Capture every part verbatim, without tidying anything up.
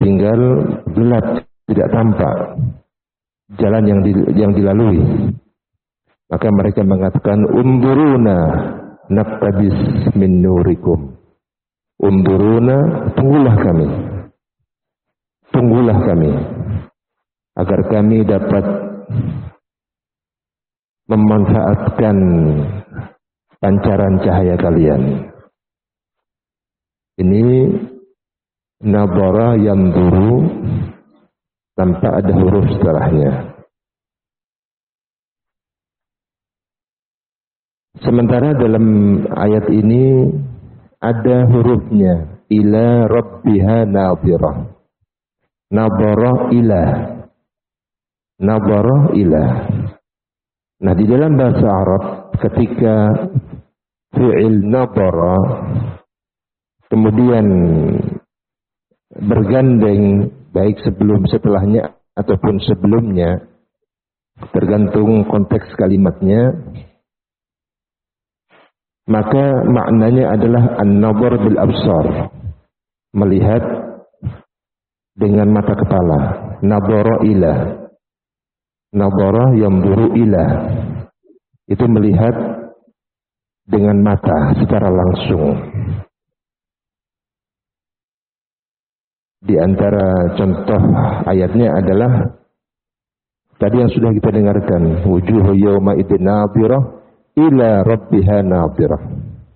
tinggal gelap, tidak tampak jalan yang di, yang dilalui. Maka mereka mengatakan, "Unduruna naqtabis min nurikum." Unduruna, tunggulah kami. Tunggulah kami agar kami dapat memanfaatkan pancaran cahaya kalian. Ini nabara yanduru tanpa ada huruf setelahnya. Sementara dalam ayat ini ada hurufnya, ila rabbiha nadhirah. Nabara ila. Nabara ila. Nah, di dalam bahasa Arab ketika fi'il nabara kemudian bergandeng baik sebelum setelahnya ataupun sebelumnya, tergantung konteks kalimatnya, maka maknanya adalah an-nazar bil absar, melihat dengan mata kepala. Nadhara ila, nadhara yanzuru ila, itu melihat dengan mata secara langsung. Di antara contoh ayatnya adalah tadi yang sudah kita dengarkan, wujuhu yawma idzin nadhirah ila rabbiha nadhirah.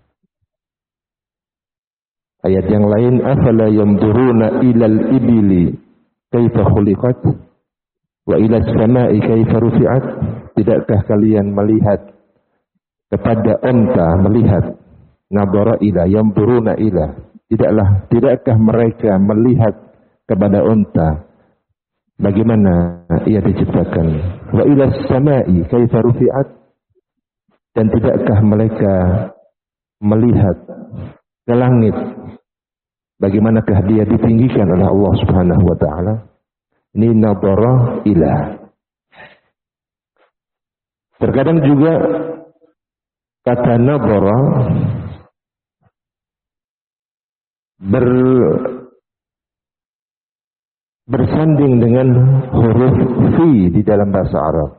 Ayat yang lain, afala yanzuruna ilal ibili kaifa khuliqat wa ila samai kaifa rufi'at. Tidakkah kalian melihat kepada unta, melihat nadhara ila, yanzuruna ila, tidaklah tidakkah mereka melihat kepada unta bagaimana ia diciptakan, wa ila samai kaifa rufi'at, dan tidakkah mereka melihat ke langit bagaimanakah dia ditinggikan oleh Allah Subhanahu wa taala. Ini nadhara ila. Terkadang juga kata nadhara ber bersanding dengan huruf fi di dalam bahasa Arab.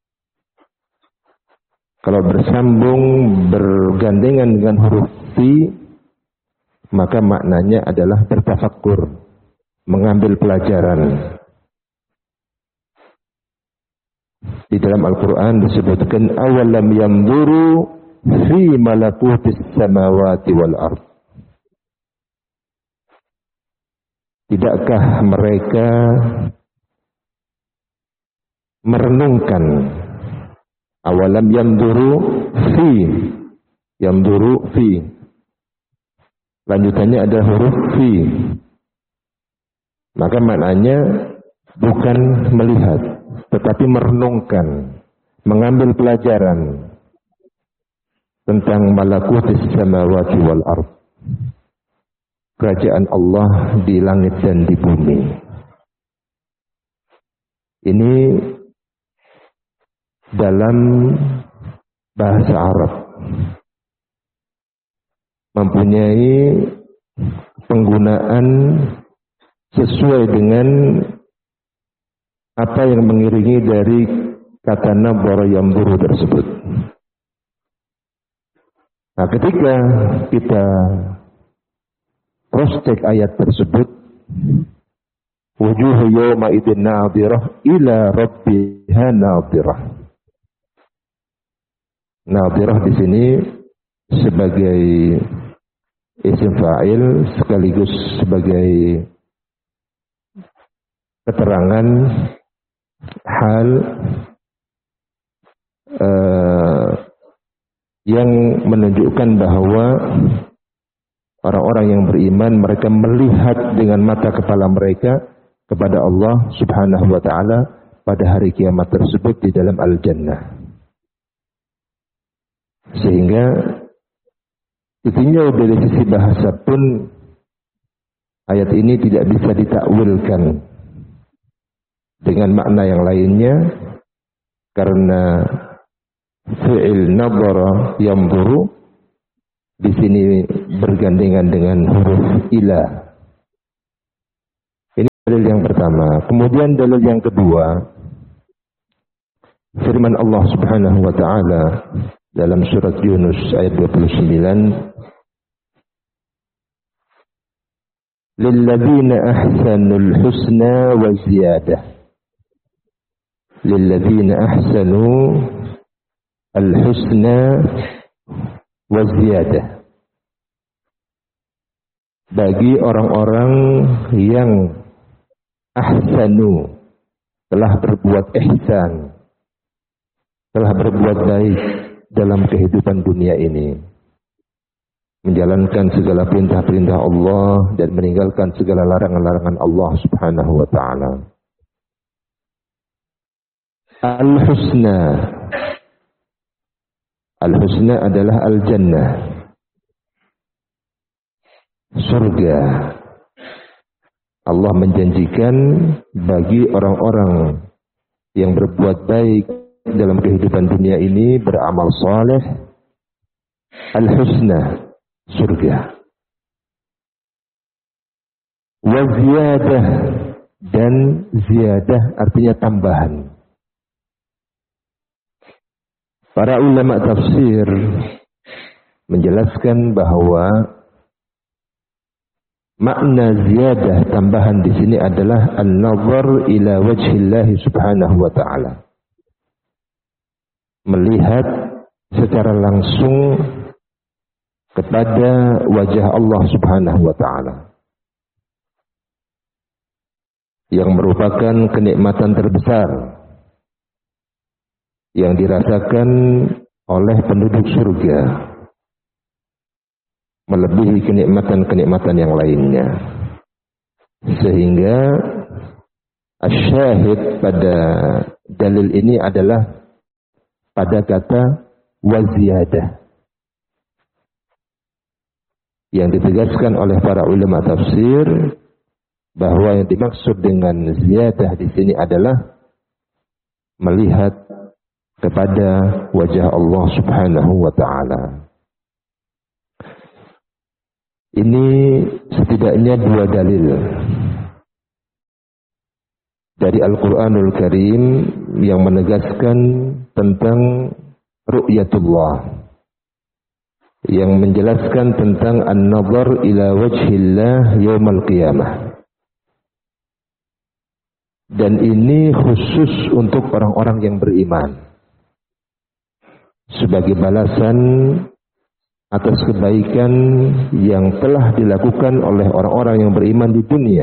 Kalau bersambung, bergandengan dengan huruf fi, maka maknanya adalah bertafakkur, mengambil pelajaran. Di dalam Al-Quran disebutkan, awalam yanzuru fi malakutis samawati wal ard. Tidakkah mereka merenungkan, awalam yanzuru fi, yanzuru fi, lanjutannya ada huruf fi, maka maknanya bukan melihat, tetapi merenungkan, mengambil pelajaran tentang malakutis samawati wal ard, kerajaan Allah di langit dan di bumi. Ini dalam bahasa Arab mempunyai penggunaan sesuai dengan apa yang mengiringi dari kata nadhara yanzuru tersebut. Nah, ketika kita cross check ayat tersebut, wujuhu yawma idzin nadhirah ila rabbiha nadhirah. Nadhirah di sini sebagai isim fa'il sekaligus sebagai keterangan hal uh, yang menunjukkan bahwa orang-orang yang beriman mereka melihat dengan mata kepala mereka kepada Allah Subhanahu wa taala pada hari kiamat tersebut di dalam al-jannah. Sehingga ditinjau dari sisi bahasa pun ayat ini tidak bisa ditakwilkan dengan makna yang lainnya, karena fi'il nadhara yanzuru di sini bergandengan dengan huruf ila. Ini yang pertama. Kemudian dalil yang kedua, firman Allah Subhanahu wa taala dalam surat Yunus ayat dua puluh sembilan, lilladzina ahsanul husna wa ziyadah. Lilladzina ahsanu al-husna wa ziyadah. Bagi orang-orang yang ahsanu, telah berbuat ihsan, telah berbuat baik dalam kehidupan dunia ini, menjalankan segala perintah-perintah Allah dan meninggalkan segala larangan-larangan Allah Subhanahu wa taala. Al-husna, al-husna adalah al-jannah, surga. Allah menjanjikan bagi orang-orang yang berbuat baik dalam kehidupan dunia ini, beramal saleh, al-husna, surga. Wa ziyadah, dan ziyadah artinya tambahan. Para ulama tafsir menjelaskan bahwa makna ziyadah, tambahan di sini adalah an-nazar ila wajhillah subhanahu wa ta'ala. Melihat secara langsung kepada wajah Allah Subhanahu wa taala, yang merupakan kenikmatan terbesar yang dirasakan oleh penduduk surga, melebihi kenikmatan-kenikmatan yang lainnya. Sehingga asyahid pada dalil ini adalah pada kata waziyadah, yang ditegaskan oleh para ulama tafsir bahwa yang dimaksud dengan ziyadah di sini adalah melihat kepada wajah Allah Subhanahu wa taala. Ini setidaknya dua dalil dari Al-Qur'anul Karim yang menegaskan tentang ru'yatullah, yang menjelaskan tentang an-nazar ila wajhillah yaumal qiyamah. Dan ini khusus untuk orang-orang yang beriman, sebagai balasan atas kebaikan yang telah dilakukan oleh orang-orang yang beriman di dunia.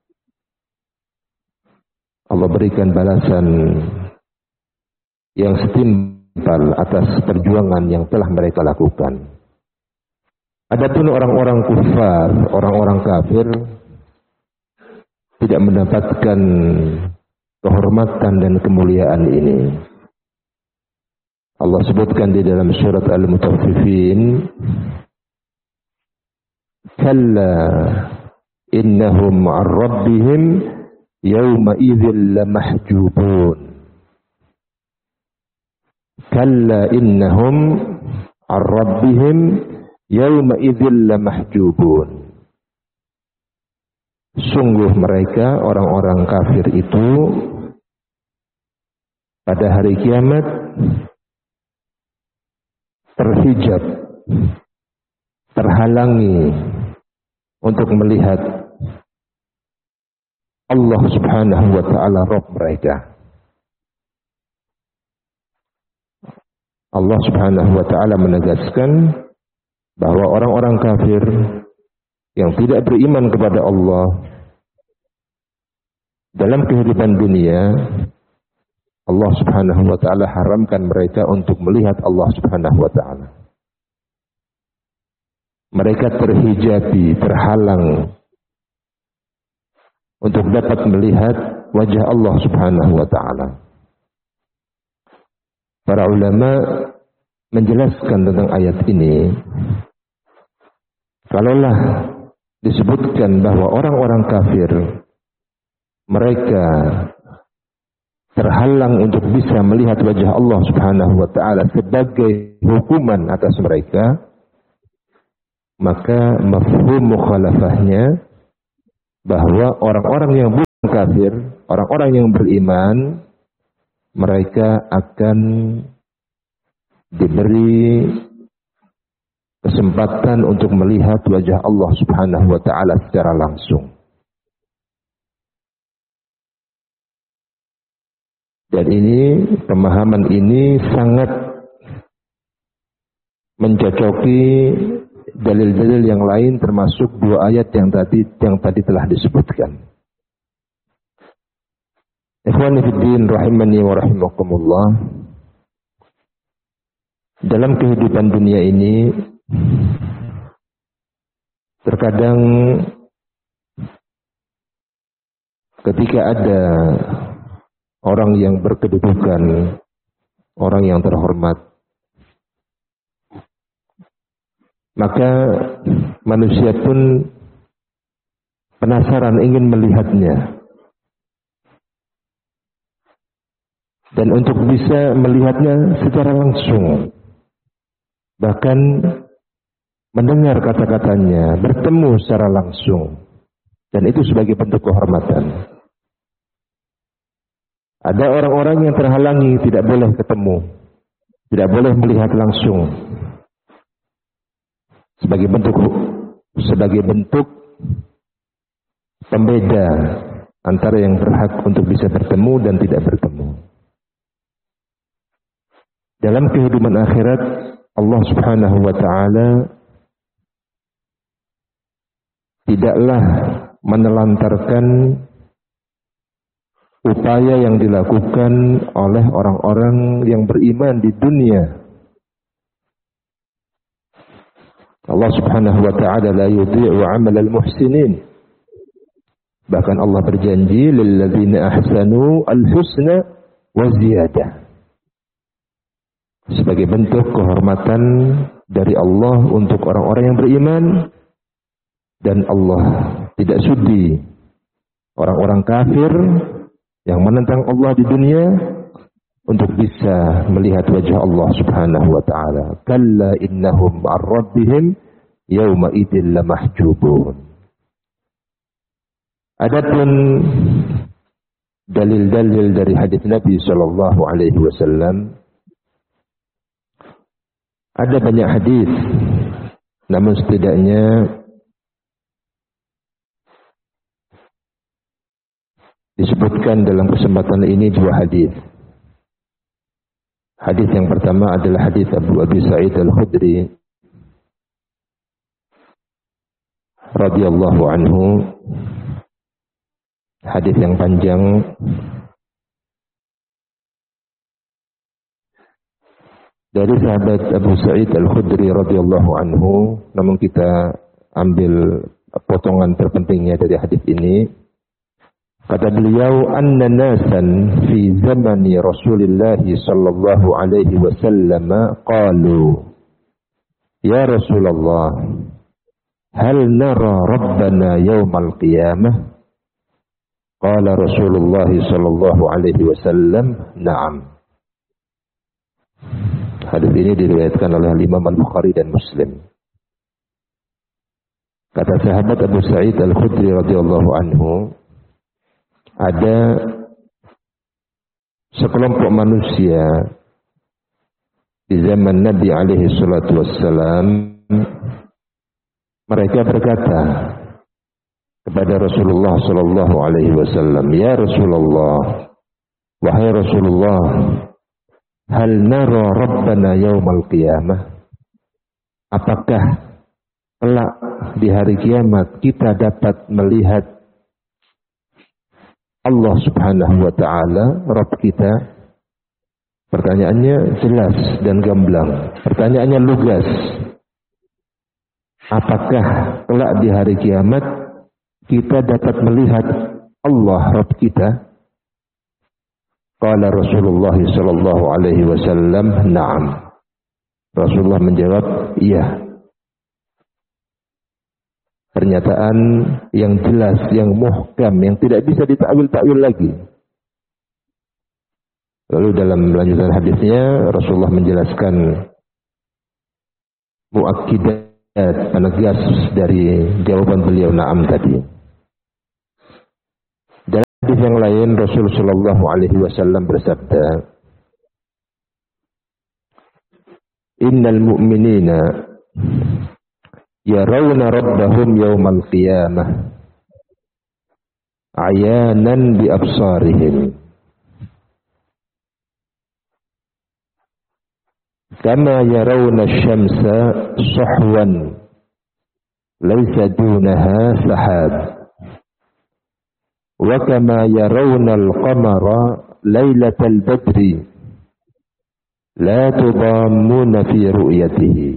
Allah berikan balasan yang setimpal atas perjuangan yang telah mereka lakukan. Adapun orang-orang kufar, orang-orang kafir, tidak mendapatkan kehormatan dan kemuliaan ini. Allah sebutkan di dalam surat Al-Mutaffifin, kalla innahum 'an rabbihim yawma idzin lamahjubun. Kalla innahum 'an rabbihim yawma idzin lamahjubun. Sungguh mereka orang-orang kafir itu pada hari kiamat terhijab, terhalangi untuk melihat Allah Subhanahu wa taala, Rabb mereka. Allah Subhanahu wa taala menegaskan bahwa orang-orang kafir yang tidak beriman kepada Allah dalam kehidupan dunia, Allah Subhanahu wa taala haramkan mereka untuk melihat Allah Subhanahu wa taala. Mereka terhijabi, terhalang untuk dapat melihat wajah Allah Subhanahu wa taala. Para ulama menjelaskan tentang ayat ini, kalaulah disebutkan bahwa orang-orang kafir mereka terhalang untuk bisa melihat wajah Allah Subhanahu wa taala sebagai hukuman atas mereka, maka mafhum mukhalafahnya bahwa orang-orang yang kafir, orang-orang yang beriman, mereka akan diberi kesempatan untuk melihat wajah Allah Subhanahu wa taala secara langsung. Dan ini, pemahaman ini sangat mencocoki dalil-dalil yang lain, termasuk dua ayat yang tadi yang tadi telah disebutkan. Ikhwani fiddin rahimani wa rahimakumullah. Dalam kehidupan dunia ini terkadang ketika ada orang yang berkedudukan, orang yang terhormat, maka manusia pun penasaran ingin melihatnya. Dan untuk bisa melihatnya secara langsung, bahkan mendengar kata-katanya, bertemu secara langsung, dan itu sebagai bentuk kehormatan. Ada orang-orang yang terhalangi, tidak boleh ketemu, tidak boleh melihat langsung, sebagai bentuk sebagai bentuk pembeda antara yang berhak untuk bisa bertemu dan tidak bertemu. Dalam kehidupan akhirat, Allah Subhanahu wa taala tidaklah menelantarkan upaya yang dilakukan oleh orang-orang yang beriman di dunia. Allah Subhanahu wa taala la yudhi'u 'amal al-muhsinin. Bahkan Allah berjanji lilladzina ahsanu al-husna wa ziyadah. Sebagai bentuk kehormatan dari Allah untuk orang-orang yang beriman, dan Allah tidak sudi orang-orang kafir yang menentang Allah di dunia untuk bisa melihat wajah Allah Subhanahu wa taala. Kalla innahum ar rabbihim yauma idzil lamahjubun. Adapun dalil-dalil dari hadis Nabi sallallahu alaihi wasallam, ada banyak hadis, namun setidaknya disebutkan dalam kesempatan ini dua hadis. Hadis yang pertama adalah hadis Abu Abi Sa'id Al-Khudri radhiyallahu anhu. Hadis yang panjang, dari sahabat Abu Sa'id Al-Khudri radhiyallahu anhu, namun kita ambil potongan terpentingnya dari hadis ini. Kata beliau, anna nasan fi zamani Rasulillah sallallahu alaihi wasallam qalu, ya Rasulullah, hal nara rabbana yawmal qiyamah? Qala Rasulullah sallallahu alaihi wasallam, na'am. Hadis ini diriwayatkan oleh Imam Al-Bukhari dan Muslim. Kata sahabat Abu Sa'id Al-Khudri radhiyallahu anhu, ada sekelompok manusia di zaman Nabi alaihi salatu wassalam, mereka berkata kepada Rasulullah sallallahu alaihi wasallam, ya Rasulullah, wahai Rasulullah, hal nara rabbana yaumal qiyamah? Apakah kelak di hari kiamat kita dapat melihat Allah Subhanahu wa taala, Rabb kita? Pertanyaannya jelas dan gamblang. Pertanyaannya lugas. Apakah kelak di hari kiamat kita dapat melihat Allah Rabb kita? Qala Rasulullah sallallahu alaihi wasallam, na'am. Rasulullah menjawab, iya. Pernyataan yang jelas, yang muhkam, yang tidak bisa ditakwil-takwil lagi. Lalu dalam lanjutan hadisnya Rasulullah menjelaskan muakkidat, penegas dari jawaban beliau na'am tadi. yang lain Rasul sallallahu alaihi wasallam bersabda, "Innal mu'minina yarawna rabbahum yawmal qiyamah ayanan bi absarihim kama yarawna asy-syamsa sahwan laysa dunaha sahab wa kama yarawna al-qamara lailatal badri la tudammuna fi ru'yatihi."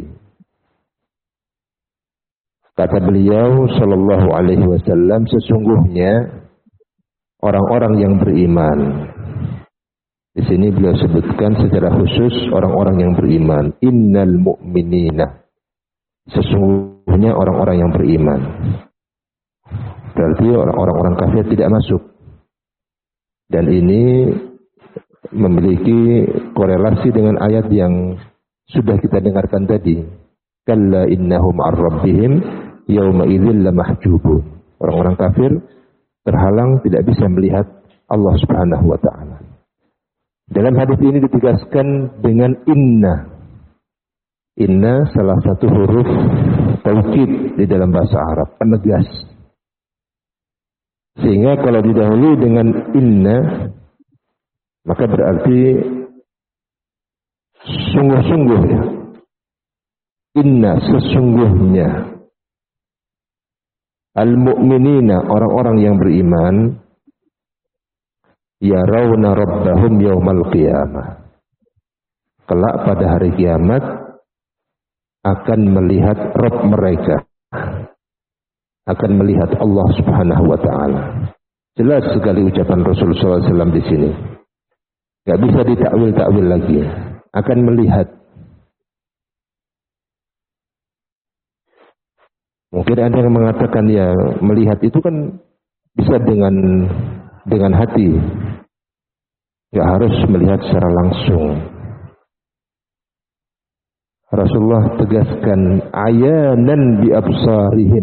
Kata beliau sallallahu alaihi wasallam, sesungguhnya orang-orang yang beriman. Di sini beliau sebutkan secara khusus orang-orang yang beriman. Innal mu'minina. Sesungguhnya orang-orang yang beriman. Berarti orang-orang kafir tidak masuk. Dan ini memiliki korelasi dengan ayat yang sudah kita dengarkan tadi. Kalla innahum ar-rabbihim yawma idzin lamahjubun. Orang-orang kafir terhalang, tidak bisa melihat Allah Subhanahu wa taala. Dalam hadis ini ditegaskan dengan inna. Inna salah satu huruf taukid di dalam bahasa Arab, penegas. Sehingga kalau didahului dengan inna, maka berarti sungguh-sungguh ya. Inna sesungguhnya. Al-mu'minina orang-orang yang beriman yarawna rabbahum yawmal qiyamah. Kelak pada hari kiamat akan melihat Rabb mereka. Akan melihat Allah Subhanahu wa taala. Jelas sekali ucapan Rasulullah sallallahu alaihi wasallam di sini. Enggak bisa ditakwil-takwil lagi. Akan melihat. Mungkin ada yang mengatakan ya melihat itu kan bisa dengan dengan hati. Enggak harus melihat secara langsung. Rasulullah tegaskan ayanan bi absarihim.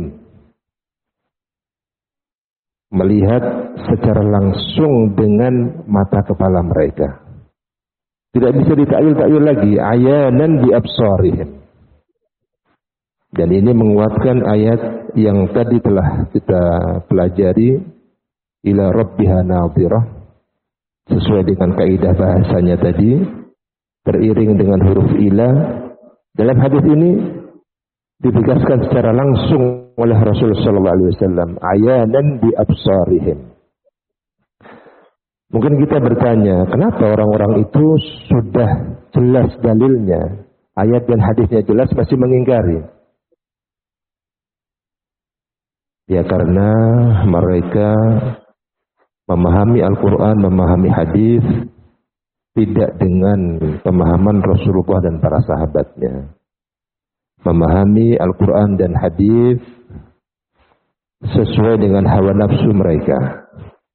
Melihat secara langsung dengan mata kepala mereka. Tidak bisa ditakwil-takwil lagi. Ayanan bi absarihim. Dan ini menguatkan ayat yang tadi telah kita pelajari, ila rabbiha nadhirah, sesuai dengan kaidah bahasanya tadi, beriring dengan huruf ila. Dalam hadis ini ditegaskan secara langsung oleh Rasulullah sallallahu alaihi wasallam, ayanan bi absarihim. Mungkin kita bertanya, kenapa orang-orang itu sudah jelas dalilnya, ayat dan hadisnya jelas masih mengingkari? Ya karena mereka memahami Al-Quran, memahami hadis tidak dengan pemahaman Rasulullah dan para sahabatnya. Memahami Al-Quran dan hadis sesuai dengan hawa nafsu mereka.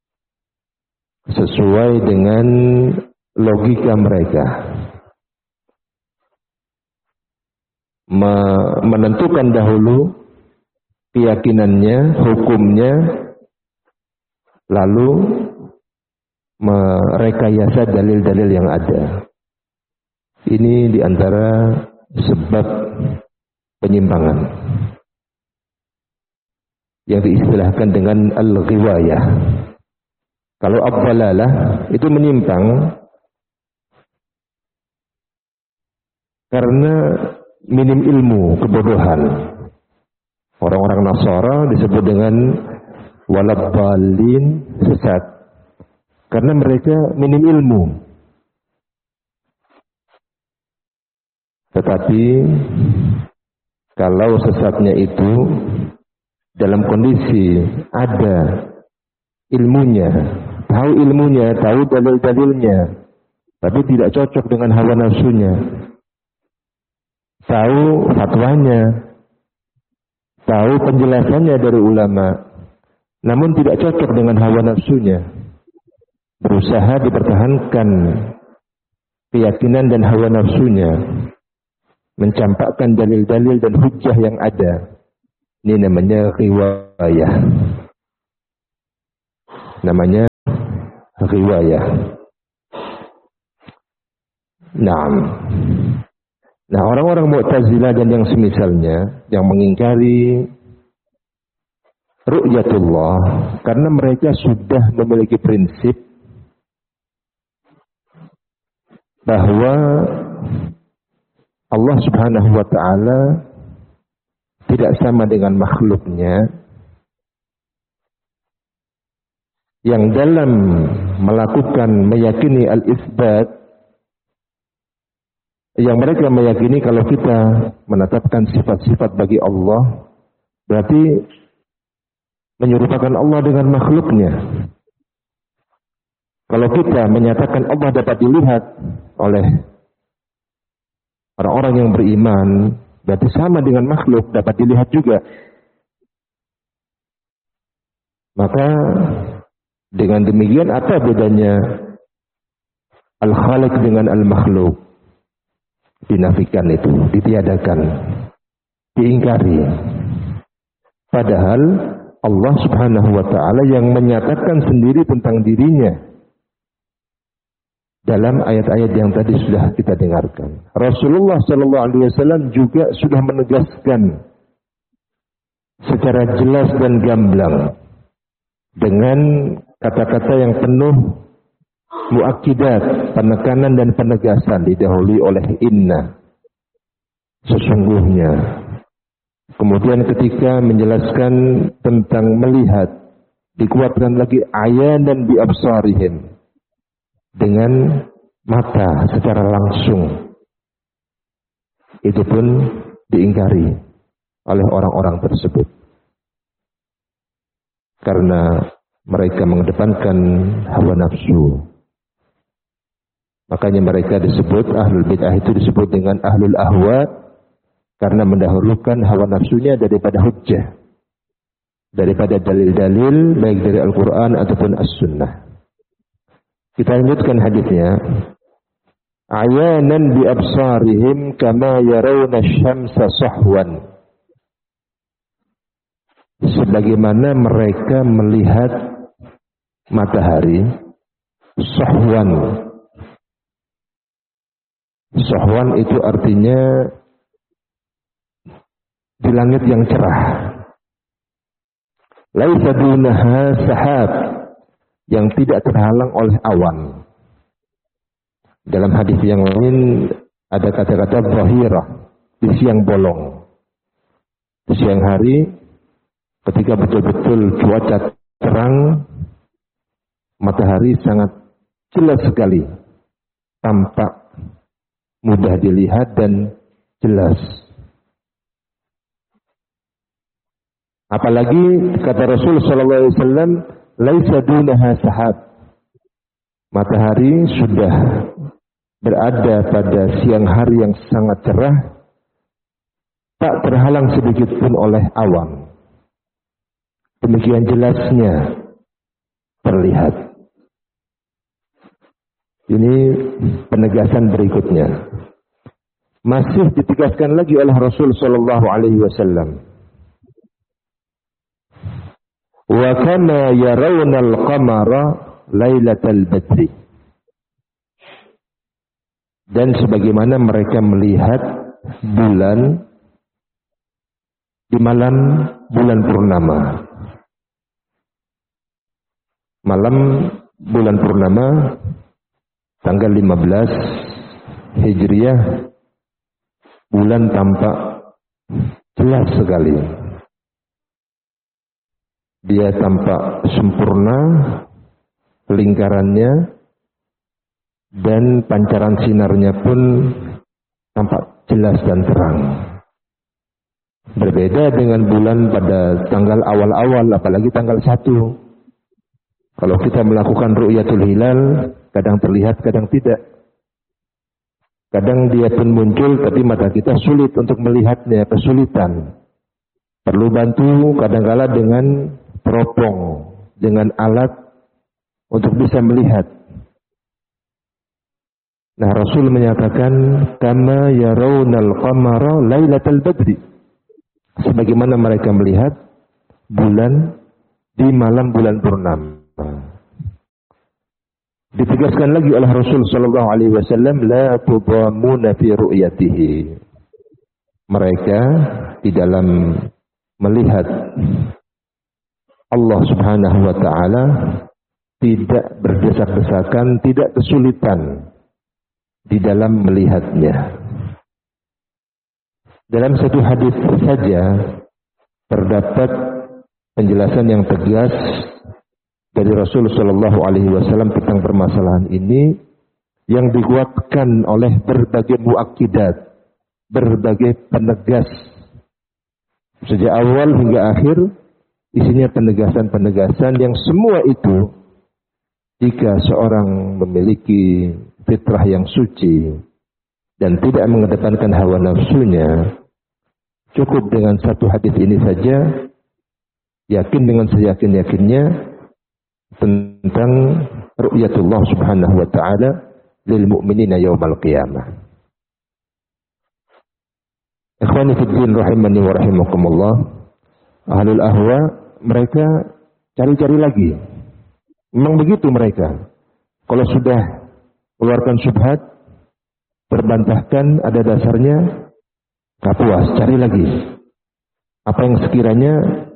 Sesuai dengan logika mereka. Menentukan dahulu keyakinannya, hukumnya, lalu merekayasa dalil-dalil yang ada. Ini diantara sebab penyimpangan yang diistilahkan dengan al-ghiwayah. Kalau ad-dhalalah itu menyimpang karena minim ilmu, kebodohan. Orang-orang Nasara disebut dengan walad-dhalin, sesat. Karena mereka minim ilmu. Tetapi kalau sesatnya itu dalam kondisi ada ilmunya, tahu ilmunya, tahu dalil-dalilnya, tapi tidak cocok dengan hawa nafsunya, tahu fatwanya, tahu penjelasannya dari ulama, namun tidak cocok dengan hawa nafsunya, berusaha dipertahankan keyakinan dan hawa nafsunya, mencampakkan dalil-dalil dan hujjah yang ada. Ini namanya riwayah. Namanya al-ghiwayah. Naam. Nah, orang-orang Mu'tazilah dan yang semisalnya yang mengingkari ru'yatullah karena mereka sudah memiliki prinsip bahwa Allah Subhanahu wa taala tidak sama dengan makhluknya, yang dalam melakukan meyakini al-isbat, yang mereka meyakini kalau kita menetapkan sifat-sifat bagi Allah berarti menyerupakan Allah dengan makhluknya. Kalau kita menyatakan Allah dapat dilihat oleh orang-orang yang beriman, berarti sama dengan makhluk, dapat dilihat juga. Maka dengan demikian apa bedanya al-khaliq dengan al-makhluk? Dinafikan itu, ditiadakan, diingkari. Padahal Allah Subhanahu wa taala yang menyatakan sendiri tentang dirinya dalam ayat-ayat yang tadi sudah kita dengarkan. Rasulullah sallallahu alaihi wasallam juga sudah menegaskan secara jelas dan gamblang dengan kata-kata yang penuh muakkidat, penekanan dan penegasan, didahului oleh inna, sesungguhnya. Kemudian ketika menjelaskan tentang melihat, dikuatkan lagi ayanan bi absarihim, dengan mata secara langsung. Itu pun diingkari oleh orang-orang tersebut. Karena mereka mengedepankan hawa nafsu. Makanya mereka disebut, ahlul bid'ah itu disebut dengan ahlul ahwa, karena mendahulukan hawa nafsunya daripada hujjah, daripada dalil-dalil baik dari Al-Quran ataupun As-Sunnah. Kita lanjutkan hadisnya. Ayanan bi absarihim kama yarawna asy-syamsa sahwan. Sebagaimana mereka melihat matahari sahwan. Sahwan itu artinya di langit yang cerah. Laisa dunaha sahab, yang tidak terhalang oleh awan. Dalam hadis yang lain ada kata-kata zahirah, di siang bolong. Di siang hari ketika betul-betul cuaca terang, matahari sangat jelas sekali, tampak mudah dilihat dan jelas. Apalagi kata Rasul sallallahu alaihi wasallam, laisa dunaha sahab. Matahari sudah berada pada siang hari yang sangat cerah, tak terhalang sedikit pun oleh awan. Demikian jelasnya terlihat. Ini penegasan berikutnya. Masih ditegaskan lagi oleh Rasul sallallahu alaihi wasallam. Wa kama yarawna al-qamara lailatal badri. Dan sebagaimana mereka melihat bulan di malam bulan purnama. Malam bulan purnama tanggal lima belas Hijriah, bulan tampak jelas sekali. Dia tampak sempurna lingkarannya dan pancaran sinarnya pun tampak jelas dan terang. Berbeda dengan bulan pada tanggal awal-awal, apalagi tanggal satu. Kalau kita melakukan ru'yatul hilal, kadang terlihat, kadang tidak. Kadang dia pun muncul, tapi mata kita sulit untuk melihatnya, kesulitan. Perlu bantu kadang-kala dengan teropong, dengan alat untuk bisa melihat. Nah, Rasul menyatakan, kama yarawnal qamara lailatal badri. Sebagaimana mereka melihat bulan di malam bulan purnama. Ditegaskan lagi oleh Rasul sallallahu alaihi wasallam, la tudhammuna fi ru'yatihi. Mereka di dalam melihat Allah Subhanahu wa taala tidak berdesak-desakan, tidak kesulitan di dalam melihatnya. Dalam satu hadis saja terdapat penjelasan yang tegas dari Rasul sallallahu alaihi wasallam tentang permasalahan ini yang dikuatkan oleh berbagai muakkidat, berbagai penegas sejak awal hingga akhir. Isinya penegasan-penegasan yang semua itu jika seorang memiliki fitrah yang suci dan tidak mengedepankan hawa nafsunya, cukup dengan satu hadis ini saja yakin dengan seyakin-yakinnya tentang ru'yatullah subhanahu wa ta'ala lil mu'minina yawmal qiyamah. Ikhwani fid din rahimani wa rahimakumullah. Ahlul ahwa mereka cari-cari lagi. Memang begitu mereka. Kalau sudah keluarkan syubhat, terbantahkan ada dasarnya, gak puas, cari lagi. Apa yang sekiranya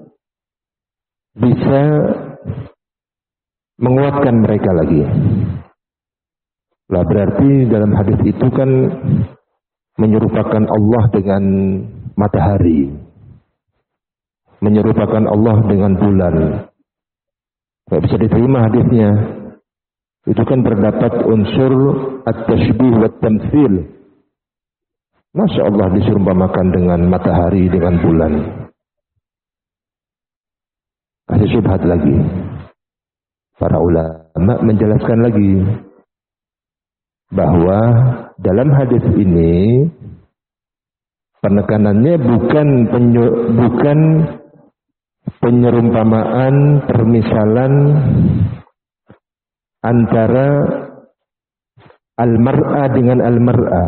bisa menguatkan mereka lagi. Lah berarti dalam hadis itu kan menyerupakan Allah dengan matahari. Menyerupakan Allah dengan bulan. Tidak bisa diterima hadisnya. Itu kan terdapat unsur at-tashbih wa tamthil. Masya Allah disurumpamakan dengan matahari, dengan bulan. Kasih syubhat lagi. Para ulama menjelaskan lagi bahwa dalam hadis ini penekanannya bukan penyu, bukan penyerumpamaan, permisalan antara al-mar'a dengan al-mar'a.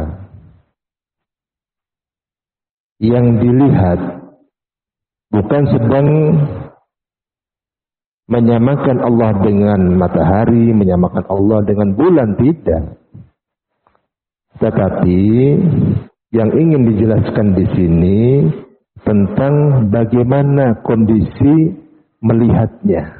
Yang dilihat bukan sedang menyamakan Allah dengan matahari, menyamakan Allah dengan bulan, tidak. Tetapi yang ingin dijelaskan di sini tentang bagaimana kondisi melihatnya.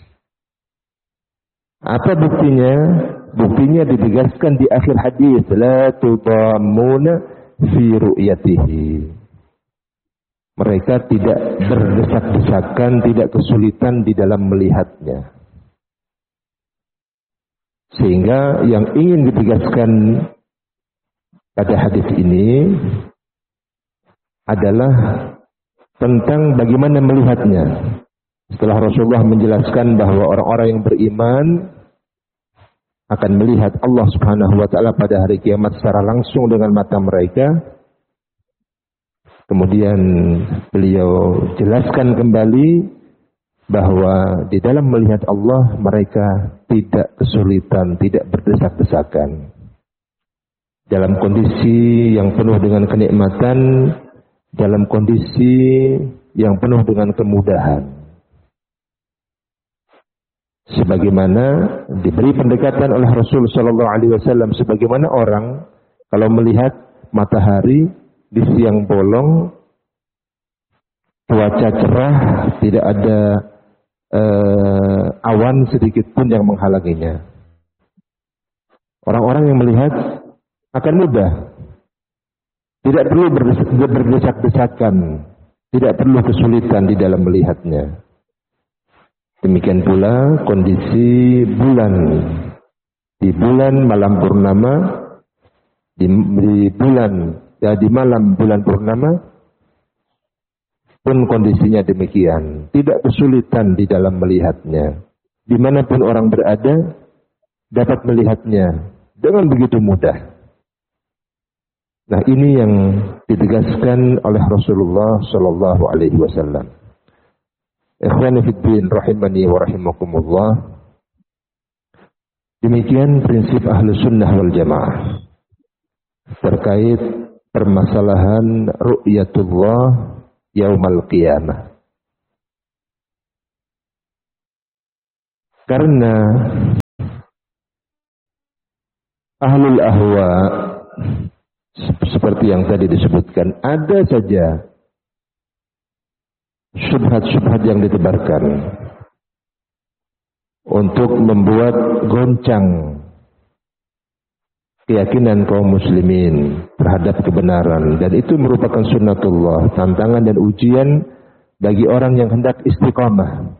Apa buktinya? Buktinya ditegaskan di akhir hadis, la tudammuna fi ru'yatihi. Mereka tidak berdesak-desakan, tidak kesulitan di dalam melihatnya. Sehingga yang ingin ditegaskan pada hadis ini adalah tentang bagaimana melihatnya. Setelah Rasulullah menjelaskan bahwa orang-orang yang beriman akan melihat Allah Subhanahu wa taala pada hari kiamat secara langsung dengan mata mereka. Kemudian beliau jelaskan kembali bahwa di dalam melihat Allah mereka tidak kesulitan, tidak berdesak-desakan. Dalam kondisi yang penuh dengan kenikmatan, dalam kondisi yang penuh dengan kemudahan. Sebagaimana diberi pendekatan oleh Rasul sallallahu alaihi wasallam, sebagaimana orang kalau melihat matahari di siang bolong, cuaca cerah, tidak ada eh, awan sedikit pun yang menghalanginya. Orang-orang yang melihat akan mudah. Tidak perlu berdesak-desakan, tidak perlu kesulitan di dalam melihatnya. Demikian pula kondisi bulan. Di bulan malam purnama, di, di bulan ya di malam bulan purnama pun kondisinya demikian. Tidak kesulitan di dalam melihatnya. Dimanapun orang berada dapat melihatnya dengan begitu mudah. Nah, ini yang ditegaskan oleh Rasulullah sallallahu alaihi wasallam. Ikhwani fid din rahimani wa rahimakumullah. Demikian prinsip ahlu sunnah wal jamaah terkait permasalahan ru'yatullah yaumal qiyamah. Karena ahlul ahwa, seperti yang tadi disebutkan, ada saja syubhat-syubhat yang ditebarkan untuk membuat goncang keyakinan kaum muslimin terhadap kebenaran, dan itu merupakan sunnatullah, tantangan dan ujian bagi orang yang hendak istiqamah.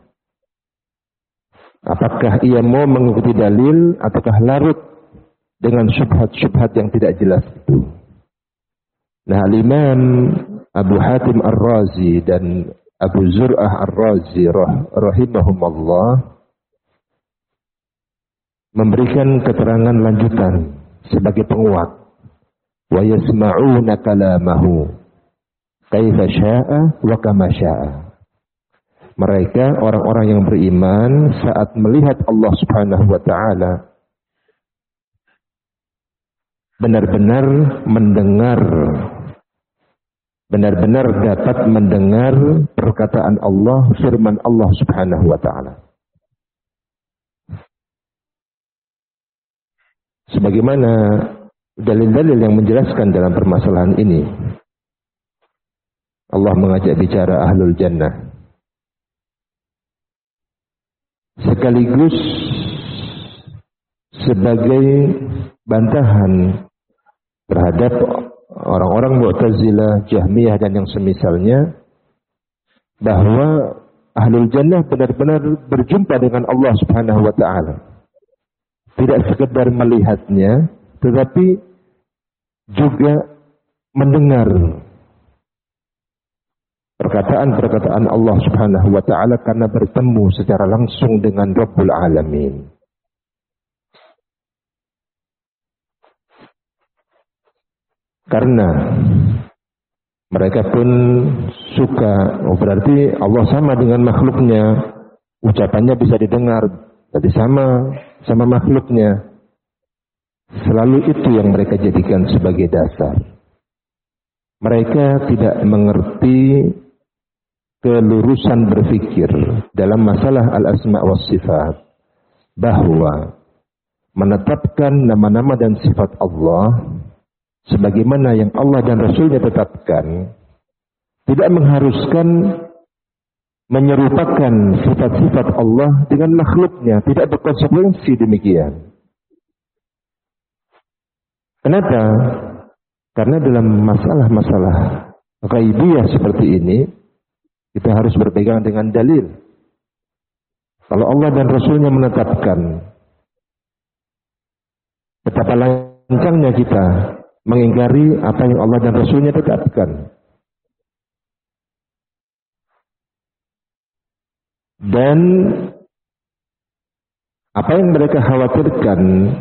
Apakah ia mau mengikuti dalil ataukah larut dengan syubhat-syubhat yang tidak jelas itu. Nah, Imam Abu Hatim Ar-Razi dan Abu Zur'ah Ar-Razi rahimahumullah memberikan keterangan lanjutan sebagai penguat. Wa yasma'una kalamahu kaifa sya'a wa kama sya'a. Mereka orang-orang yang beriman saat melihat Allah Subhanahu wa taala benar-benar mendengar, benar-benar dapat mendengar perkataan Allah, firman Allah Subhanahu wa taala. Sebagaimana dalil-dalil yang menjelaskan dalam permasalahan ini, Allah mengajak bicara ahlul jannah. Sekaligus sebagai bantahan terhadap orang-orang Mu'tazilah, Jahmiyah dan yang semisalnya, bahwa ahlul jannah benar-benar berjumpa dengan Allah Subhanahu wa taala. Tidak sekedar melihatnya, tetapi juga mendengar perkataan-perkataan Allah Subhanahu wa taala karena bertemu secara langsung dengan Rabbul Alamin. Karena mereka pun suka, oh berarti Allah sama dengan makhluknya, ucapannya bisa didengar, berarti sama sama makhluknya. Selalu itu yang mereka jadikan sebagai dasar. Mereka tidak mengerti kelurusan berpikir dalam masalah al-asma' was sifat, bahwa menetapkan nama-nama dan sifat Allah sebagaimana yang Allah dan Rasulnya tetapkan tidak mengharuskan menyerupakan sifat-sifat Allah dengan makhluknya, tidak berkonsekuensi demikian. Kenapa? Karena dalam masalah-masalah ghaibiyah seperti ini, kita harus berpegang dengan dalil. Kalau Allah dan Rasulnya menetapkan, betapa lancangnya kita mengingkari apa yang Allah dan Rasulnya tetapkan. Dan apa yang mereka khawatirkan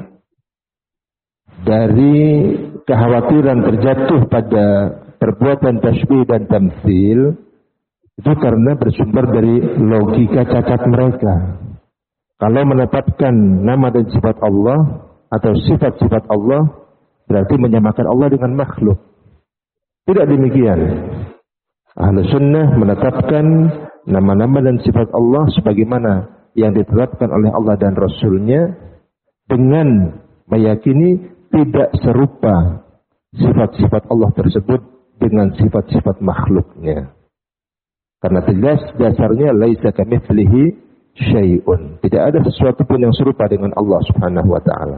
dari kekhawatiran terjatuh pada perbuatan tasybih dan tamtsil, itu karena bersumber dari logika cacat mereka. Kalau menetapkan nama dan sifat Allah atau sifat-sifat Allah, berarti menyamakan Allah dengan makhluk. Tidak demikian. Ahlus sunnah menetapkan nama-nama dan sifat Allah sebagaimana yang ditetapkan oleh Allah dan Rasulnya, dengan meyakini tidak serupa sifat-sifat Allah tersebut dengan sifat-sifat makhluknya. Karena tegas dasarnya laisa kamitslihi syai'un. Tidak ada sesuatu pun yang serupa dengan Allah Subhanahu wa taala.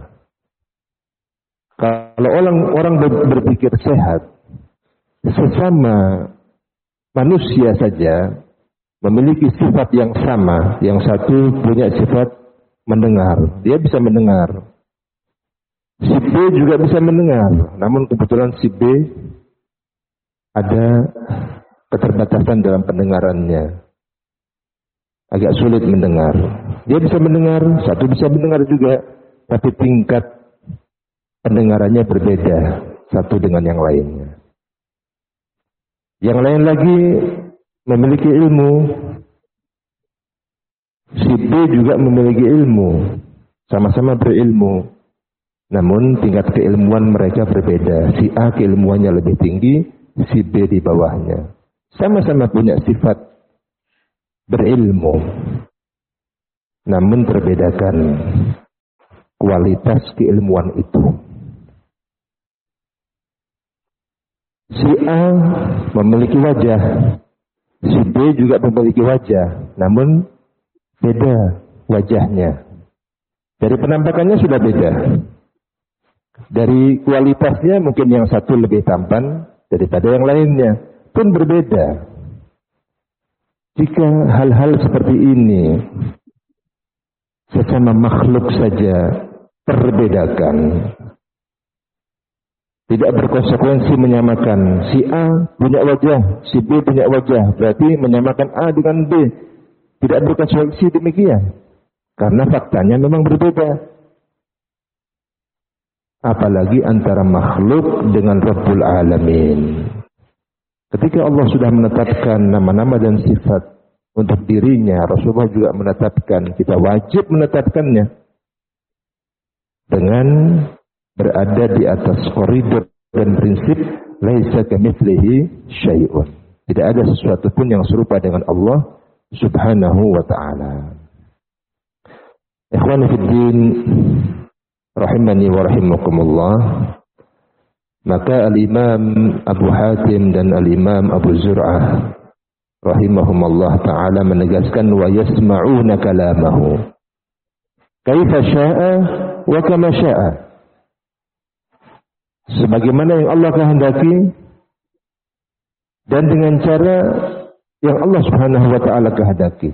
Kalau orang orang berpikir sehat, sesama manusia saja memiliki sifat yang sama. Yang satu punya sifat mendengar, dia bisa mendengar. Si B juga bisa mendengar, namun kebetulan si B ada keterbatasan dalam pendengarannya, agak sulit mendengar. Dia bisa mendengar, satu bisa mendengar juga, tapi tingkat pendengarannya berbeda satu dengan yang lainnya. Yang lain lagi memiliki ilmu, si B juga memiliki ilmu, sama-sama berilmu, namun tingkat keilmuan mereka berbeda. Si A keilmuannya lebih tinggi, si B di bawahnya. Sama-sama punya sifat berilmu, namun terbedakan kualitas keilmuan itu. Si A memiliki wajah, si B juga memiliki wajah, namun beda wajahnya. Dari penampakannya sudah beda. Dari kualitasnya mungkin yang satu lebih tampan daripada yang lainnya, pun berbeda. Jika hal-hal seperti ini sesama makhluk saja perbedakan, tidak berkonsekuensi menyamakan. Si A punya wajah, si B punya wajah, berarti menyamakan A dengan B. Tidak berkonsekuensi demikian, karena faktanya memang berbeda. Apalagi antara makhluk dengan Rabbul Alamin. Ketika Allah sudah menetapkan nama-nama dan sifat untuk dirinya, Rasulullah juga menetapkan, kita wajib menetapkannya dengan berada di atas koridor dan prinsip laisa kamitslihi syai'un. Tidak ada sesuatu pun yang serupa dengan Allah Subhanahu wa ta'ala. Ikhwani fid din, rahimani wa rahimakumullah. Maka al-Imam Abu Hatim dan al-Imam Abu Zur'ah rahimahumullah ta'ala menegaskan wa yasma'una kalamahu kaifa sya'a wa kama sya'a. Sebagaimana yang Allah kehendaki dan dengan cara yang Allah Subhanahu wa ta'ala kehendaki.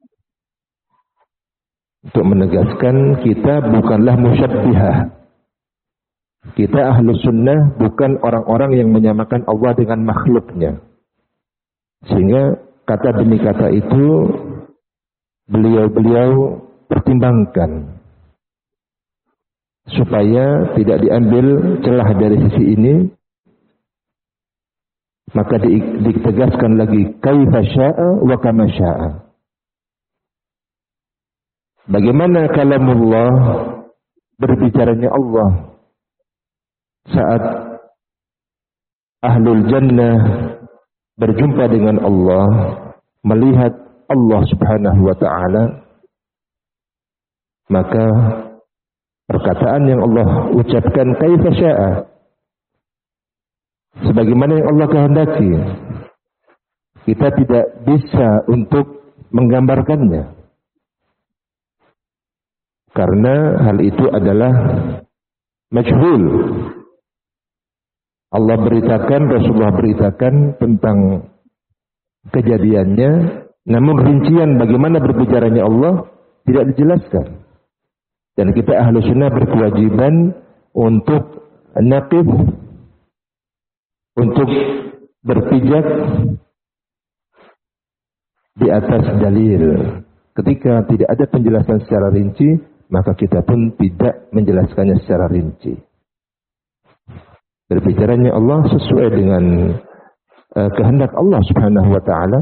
Untuk menegaskan kita bukanlah musyabbihah. Kita ahlu sunnah bukan orang-orang yang menyamakan Allah dengan makhluknya. Sehingga kata demi kata itu beliau-beliau pertimbangkan supaya tidak diambil celah dari sisi ini. Maka di, ditegaskan lagi kaifa sya'a wa kama sya'a. Bagaimana kalamullah, berbicaranya Allah saat ahlul jannah berjumpa dengan Allah, melihat Allah Subhanahu wa ta'ala, maka perkataan yang Allah ucapkan kaifa sya'a, sebagaimana yang Allah kehendaki. Kita tidak bisa untuk menggambarkannya, karena hal itu adalah majhul. Allah beritakan, Rasulullah beritakan tentang kejadiannya, namun rincian bagaimana berbicaranya Allah tidak dijelaskan. Dan kita ahlu sunnah berkewajiban untuk naqif, untuk berpijak di atas dalil. Ketika tidak ada penjelasan secara rinci, maka kita pun tidak menjelaskannya secara rinci. Berbicaranya Allah sesuai dengan uh, kehendak Allah Subhanahu wa ta'ala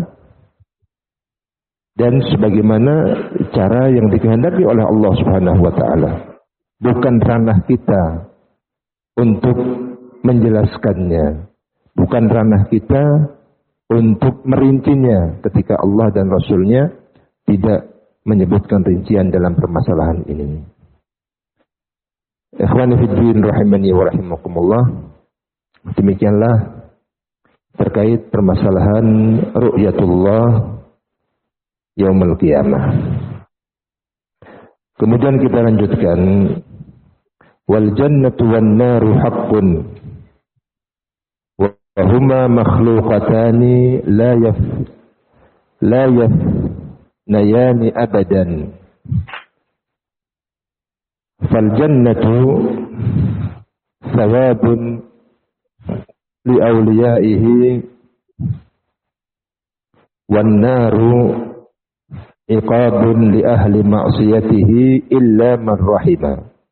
dan sebagaimana cara yang dikehendaki oleh Allah Subhanahu wa ta'ala. Bukan ranah kita untuk menjelaskannya, bukan ranah kita untuk merincinya ketika Allah dan Rasulnya tidak menyebutkan rincian dalam permasalahan ini. Ikhwani fid din rahimani wa rahimakumullah. Demikianlah terkait permasalahan ru'yatullah yaumul qiyamah. Kemudian kita lanjutkan, wal jannatu wan naru haqqun wa huma makhluqatani la yaf la yaf nayani abadan. Fal jannatu thawabun li awliyaihi wan naru iqabun li ahli ma'siyatihi illa man rahima.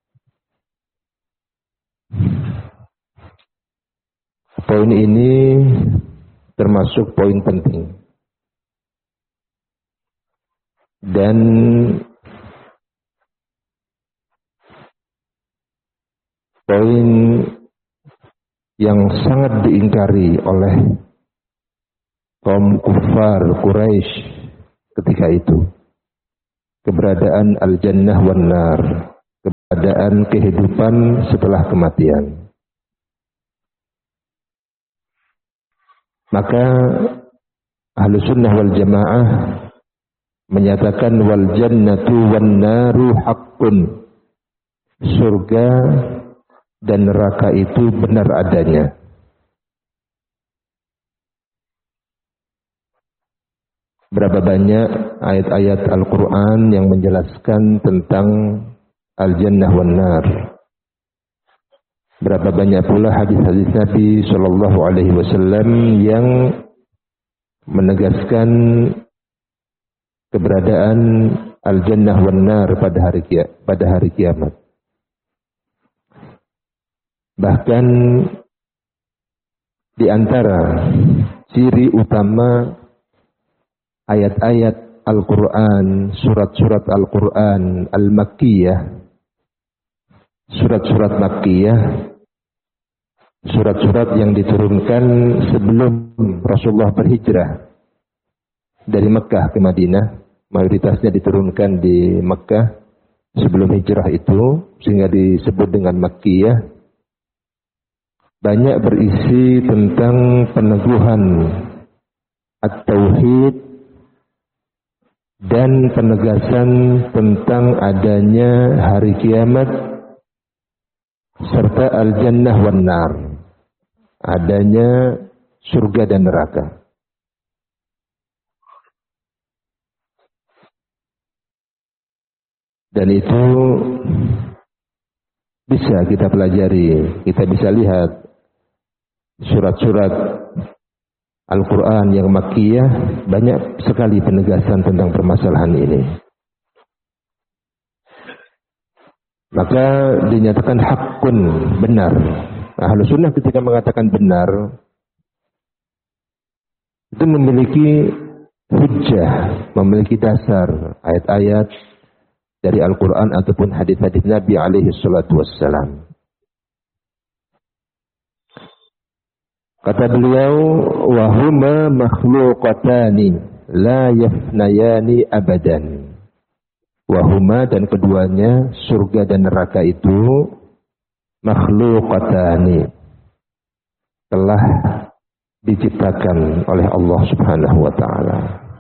Poin ini termasuk poin penting dan poin yang sangat diingkari oleh kaum kufar Quraisy ketika itu. Keberadaan al-jannah wan nar, keberadaan kehidupan setelah kematian. Maka Ahlus Sunnah wal Jamaah menyatakan wal jannatu wan naru haqqun. Surga dan neraka itu benar adanya. Berapa banyak ayat-ayat Al-Quran yang menjelaskan tentang Al-Jannah wan Nar. Berapa banyak pula hadis-hadis Nabi Shallallahu Alaihi Wasallam yang menegaskan keberadaan Al-Jannah wan Nar pada hari pada hari kiamat. Bahkan di antara ciri utama ayat-ayat Al-Quran, surat-surat Al-Quran Al-Makkiyah, surat-surat Makkiyah, surat-surat yang diturunkan sebelum Rasulullah berhijrah dari Mekah ke Madinah, mayoritasnya diturunkan di Mekah sebelum hijrah itu, sehingga disebut dengan Makkiyah. Banyak berisi tentang peneguhan at-tauhid dan penegasan tentang adanya hari kiamat serta al-jannah wan nar, adanya surga dan neraka. Dan itu bisa kita pelajari, kita bisa lihat surat-surat Al-Quran yang Makkiyah, banyak sekali penegasan tentang permasalahan ini. Maka dinyatakan hakun, benar. Ahlus Sunnah ketika mengatakan benar, itu memiliki hujjah, memiliki dasar, ayat-ayat dari Al-Quran ataupun hadis-hadis Nabi alaihi salatu wassalam. Kata beliau, wahuma makhluqatani la yafnayani abadan. Wahuma, dan keduanya, surga dan neraka itu, makhluqatani, telah diciptakan oleh Allah Subhanahu wa taala.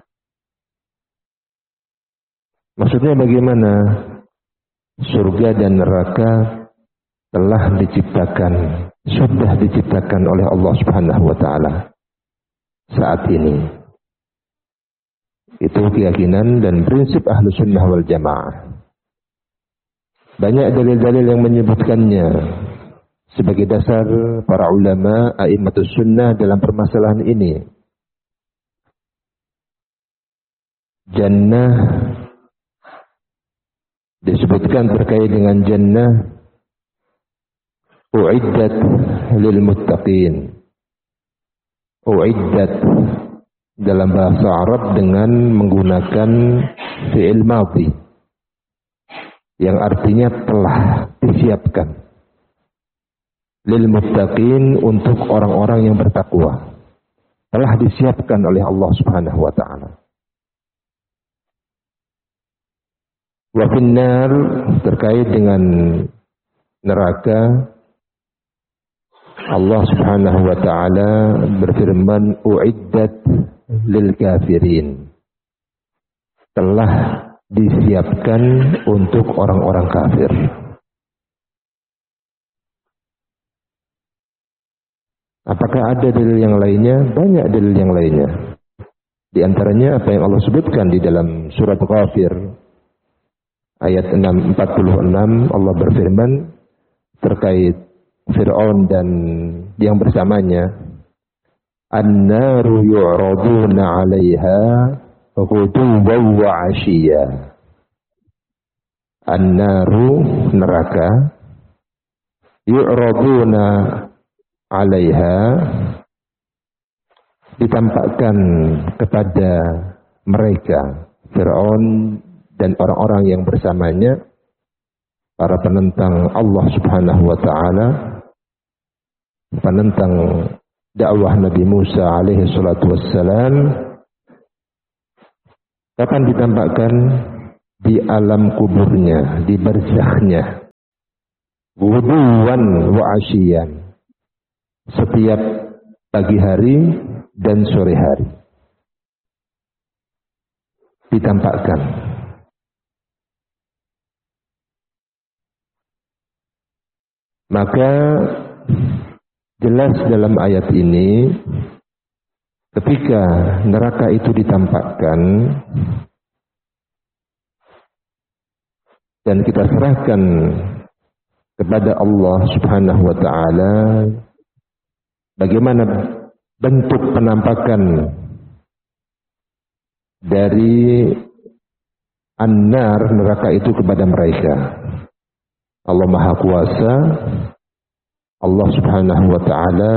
Maksudnya bagaimana? Surga dan neraka telah diciptakan, sudah diciptakan oleh Allah Subhanahu wa taala saat ini. Itu keyakinan dan prinsip Ahlus Sunnah wal Jamaah. Banyak dalil-dalil yang menyebutkannya sebagai dasar para ulama a'immatus sunnah dalam permasalahan ini. Jannah disebutkan terkait dengan jannah u'iddat lil muttaqin. U'iddat dalam bahasa Arab dengan menggunakan fi'il madhi yang artinya telah disiapkan. Lil muttaqin, untuk orang-orang yang bertakwa. Telah disiapkan oleh Allah Subhanahu wa taala. Wa finnar, terkait dengan neraka, Allah Subhanahu wa taala berfirman, u'iddat lil kafirin, telah disiapkan untuk orang-orang kafir. Apakah ada dalil yang lainnya? Banyak dalil yang lainnya. Di antaranya apa yang Allah sebutkan di dalam surat Ghafir ayat empat puluh enam, Allah berfirman terkait Fir'aun dan yang bersamanya, an-naru yu'raduna 'alaiha ghuduwwan wa 'ashiyya. An-naru, neraka, yu'raduna 'alaiha, ditampakkan kepada mereka, Fir'aun dan orang-orang yang bersamanya, para penentang Allah Subhanahu wa taala, penentang dakwah Nabi Musa alaihi salatu wassalam. Kapan ditampakkan? Di alam kuburnya, di barzakhnya. Ghuduwan wa asyiyan. Setiap pagi hari dan sore hari. Ditampakkan. Maka jelas dalam ayat ini, ketika neraka itu ditampakkan dan kita serahkan kepada Allah Subhanahu wa taala bagaimana bentuk penampakan dari an-nar, neraka itu kepada mereka. Allah Maha Kuasa, Allah Subhanahu wa taala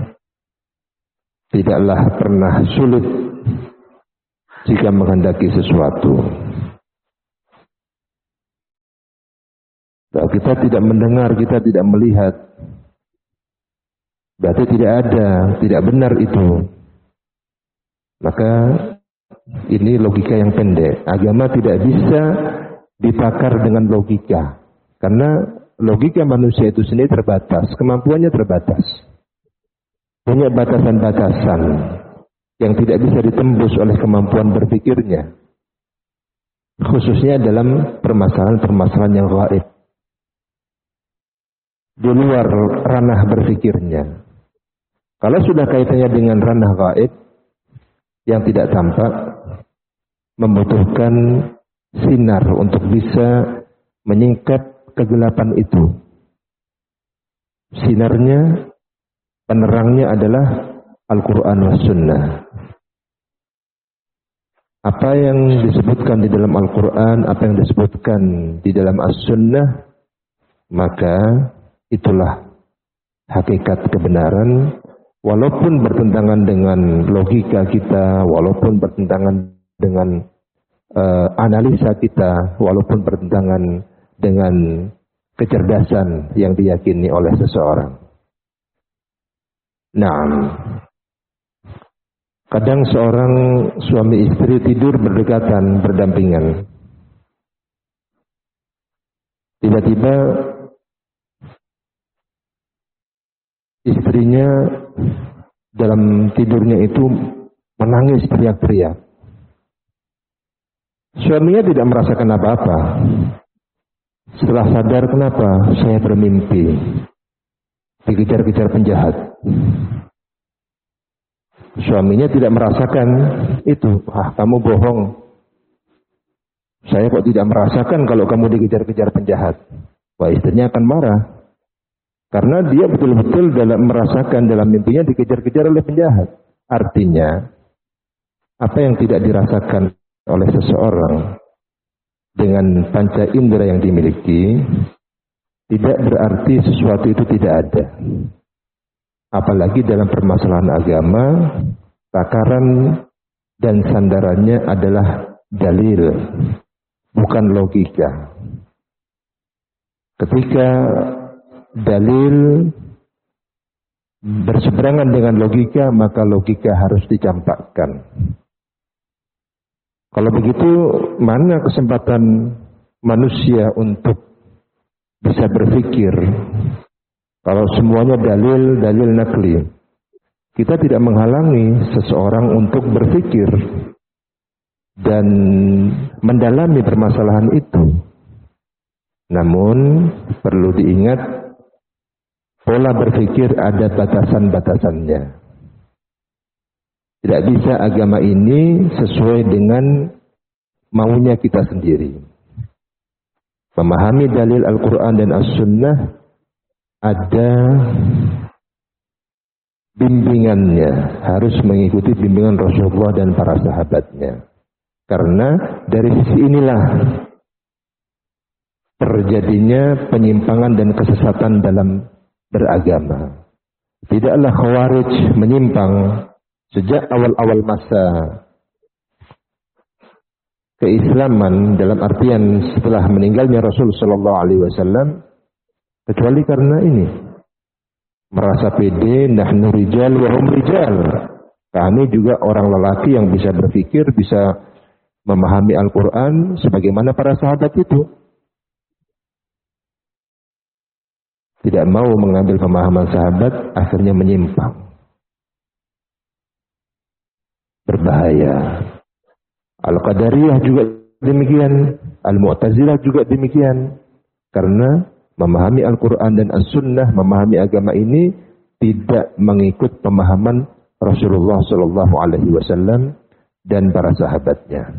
tidaklah pernah sulit jika menghendaki sesuatu. Kalau kita tidak mendengar, kita tidak melihat, berarti tidak ada, tidak benar itu. Maka ini logika yang pendek. Agama tidak bisa ditakar dengan logika. Karena logika manusia itu sendiri terbatas, kemampuannya terbatas. Punya batasan-batasan yang tidak bisa ditembus oleh kemampuan berpikirnya. Khususnya dalam permasalahan-permasalahan yang gaib. Di luar ranah berpikirnya. Kalau sudah kaitannya dengan ranah gaib yang tidak tampak, membutuhkan sinar untuk bisa menyingkap kegelapan itu. Sinarnya, penerangnya adalah Al-Quran wa Sunnah. Apa yang disebutkan di dalam Al-Quran, apa yang disebutkan di dalam As-Sunnah, maka itulah hakikat kebenaran, walaupun bertentangan dengan logika kita, walaupun bertentangan dengan uh, analisa kita, walaupun bertentangan dengan kecerdasan yang diyakini oleh seseorang. Nah, kadang seorang suami istri tidur berdekatan, berdampingan. Tiba-tiba istrinya dalam tidurnya itu menangis teriak-teriak. Suaminya tidak merasakan apa-apa. Setelah sadar, kenapa? Saya bermimpi dikejar-kejar penjahat. Suaminya tidak merasakan itu. Ah, kamu bohong. Saya kok tidak merasakan kalau kamu dikejar-kejar penjahat. Wah, istrinya akan marah. Karena dia betul-betul dalam merasakan dalam mimpinya dikejar-kejar oleh penjahat. Artinya, apa yang tidak dirasakan oleh seseorang dengan panca indera yang dimiliki, tidak berarti sesuatu itu tidak ada. Apalagi dalam permasalahan agama, takaran dan sandarannya adalah dalil, bukan logika. Ketika dalil berseberangan dengan logika, maka logika harus dicampakkan. Kalau begitu, mana kesempatan manusia untuk bisa berpikir? Kalau semuanya dalil, dalil nakli. Kita tidak menghalangi seseorang untuk berpikir dan mendalami permasalahan itu. Namun, perlu diingat, pola berpikir ada batasan-batasannya. Tidak bisa agama ini sesuai dengan maunya kita sendiri. Memahami dalil Al-Quran dan As-Sunnah ada bimbingannya. Harus mengikuti bimbingan Rasulullah dan para sahabatnya. Karena dari sisi inilah terjadinya penyimpangan dan kesesatan dalam beragama. Tidaklah Khawarij menyimpang sejak awal-awal masa keislaman, dalam artian setelah meninggalnya Rasul Sallallahu Alaihi Wasallam, kecuali karena ini merasa pede, nahnu rijal wa hum rijal. Kami juga orang lelaki yang bisa berpikir, bisa memahami Al-Quran sebagaimana para sahabat itu. Tidak mau mengambil pemahaman sahabat, akhirnya menyimpang. berbahaya. Al-Qadariyah juga demikian, Al-Mu'tazilah juga demikian. Karena memahami Al-Quran dan As-Sunnah, memahami agama ini tidak mengikut pemahaman Rasulullah Sallallahu Alaihi Wasallam dan para sahabatnya.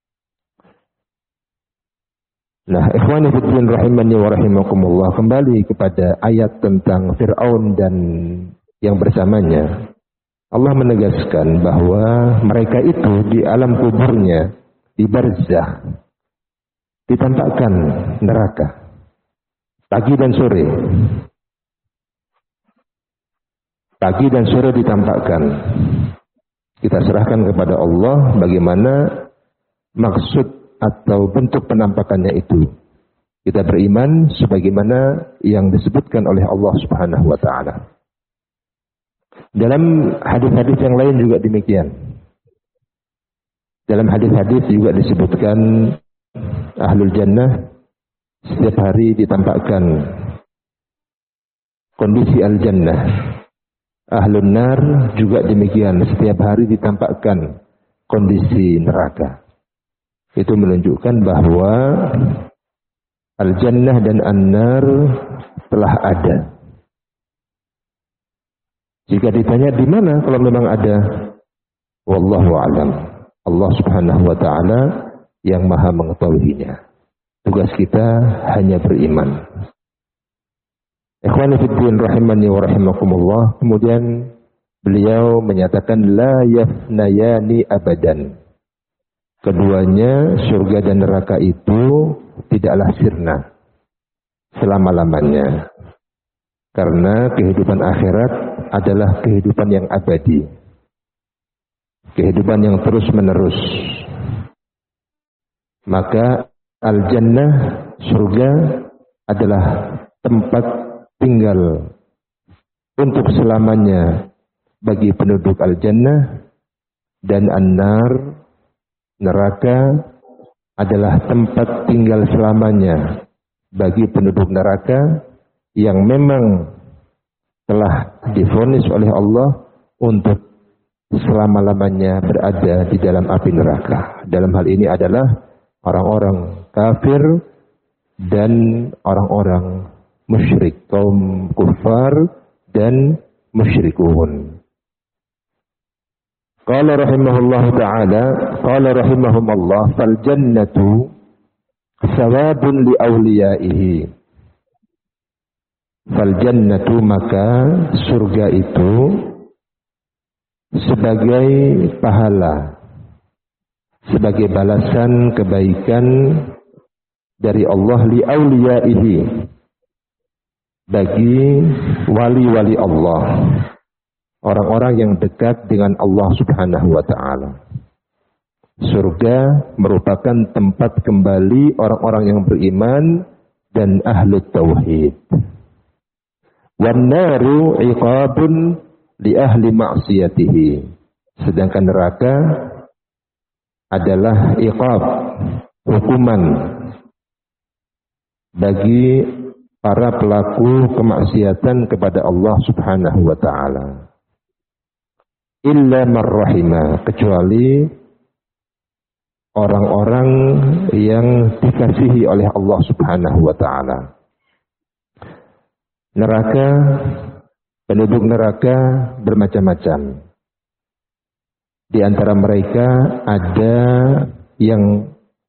Nah, ikhwani fiddin rahimani wa rahimakumullah, kembali kepada ayat tentang Fir'aun dan yang bersamanya. Allah menegaskan bahwa mereka itu di alam kuburnya, di barzah, ditampakkan neraka pagi dan sore. Pagi dan sore ditampakkan. Kita serahkan kepada Allah bagaimana maksud atau bentuk penampakannya itu. Kita beriman sebagaimana yang disebutkan oleh Allah Subhanahu wa taala. Dalam hadis-hadis yang lain juga demikian. Dalam hadis-hadis juga disebutkan ahlul jannah setiap hari ditampakkan kondisi al-jannah. Ahlun nar juga demikian, setiap hari ditampakkan kondisi neraka. Itu menunjukkan bahwa al-jannah dan an-nar telah ada. Jika ditanya di mana kalau memang ada, wallahu a'lam. Allah Subhanahu wa taala yang maha mengetahuinya. Tugas kita hanya beriman. Ikhwani fiddin rahimani wa rahimakumullah. Kemudian beliau menyatakan la yafnayani abadan. Keduanya, surga dan neraka itu tidaklah sirna selama-lamanya. Karena kehidupan akhirat adalah kehidupan yang abadi. Kehidupan yang terus-menerus. Maka al-jannah, surga adalah tempat tinggal untuk selamanya bagi penduduk al-jannah, dan an-nar, neraka adalah tempat tinggal selamanya bagi penduduk neraka yang memang telah divonis oleh Allah untuk selama-lamanya berada di dalam api neraka. Dalam hal ini adalah orang-orang kafir dan orang-orang musyrik, kaum kufar dan musyrikun. Qala rahimahullahu ta'ala, qala rahimahumullah, fal jannatu sawabun li awliyaihi. Fal jannatu, maka surga itu sebagai pahala, sebagai balasan kebaikan dari Allah li awliyaihi, bagi wali-wali Allah, orang-orang yang dekat dengan Allah Subhanahu wa taala. Surga merupakan tempat kembali orang-orang yang beriman dan ahlu tauhid. Wan naru iqabun li ahli ma'siyatihi. Sedangkan neraka adalah iqab, hukuman bagi para pelaku kemaksiatan kepada Allah Subhanahu wa taala. Illa man rahima, kecuali orang-orang yang dikasihi oleh Allah Subhanahu wa taala. Neraka, penduduk neraka bermacam-macam. Di antara mereka ada yang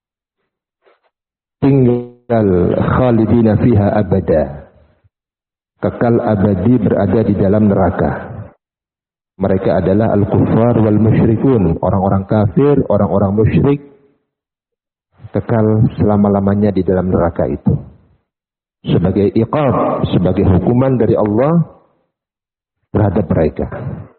tinggal khalidina fiha abada, kekal abadi berada di dalam neraka. Mereka adalah al-kuffar wal musyrikun, orang-orang kafir, orang-orang musyrik, kekal selama-lamanya di dalam neraka itu. Sebagai iqab, sebagai hukuman dari Allah terhadap mereka.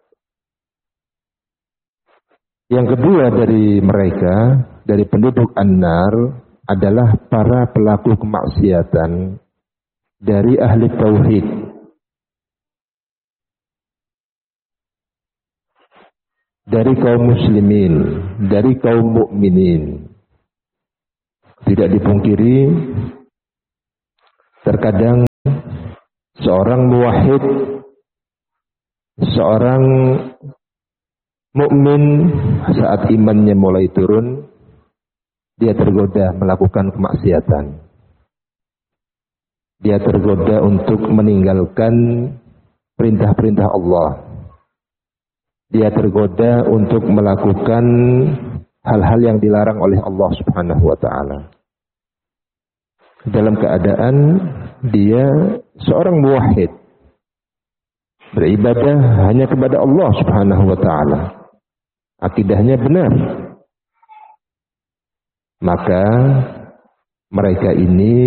Yang kedua dari mereka, dari penduduk an-nar, adalah para pelaku kemaksiatan dari ahli tauhid. Dari kaum muslimin, dari kaum mukminin. Tidak dipungkiri, terkadang seorang muwahhid, seorang Mukmin saat imannya mulai turun, dia tergoda melakukan kemaksiatan. Dia tergoda untuk meninggalkan perintah-perintah Allah. Dia tergoda untuk melakukan hal-hal yang dilarang oleh Allah Subhanahu wa taala. Dalam keadaan dia seorang muwahhid, beribadah hanya kepada Allah Subhanahu wa taala. Akidahnya benar. Maka mereka ini